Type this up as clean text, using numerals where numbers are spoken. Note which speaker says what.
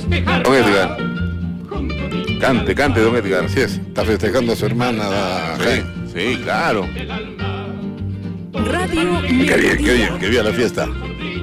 Speaker 1: Don Edgar. Cante, don Edgar.
Speaker 2: Así es, está festejando a su hermana.
Speaker 1: Sí, claro.
Speaker 3: Radio
Speaker 2: Que viva la fiesta.